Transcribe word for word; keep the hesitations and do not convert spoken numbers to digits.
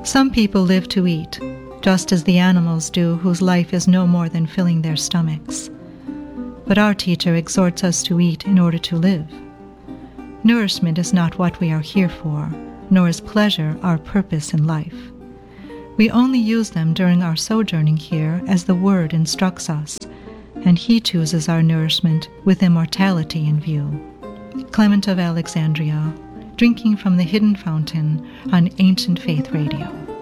Some people live to eat, just as the animals do whose life is no more than filling their stomachs. But our teacher exhorts us to eat in order to live. Nourishment is not what we are here for, nor is pleasure our purpose in life. We only use them during our sojourning here as the Word instructs us, and He chooses our nourishment with immortality in view. Clement of Alexandria, drinking from the hidden fountain on Ancient Faith Radio.